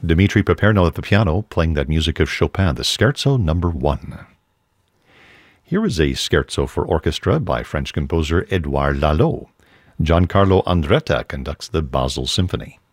Dmitri Popernal at the piano, playing that music of Chopin, the Scherzo No. 1. Here is a scherzo for orchestra by French composer Édouard Lalo. Giancarlo Andretta conducts the Basel Symphony.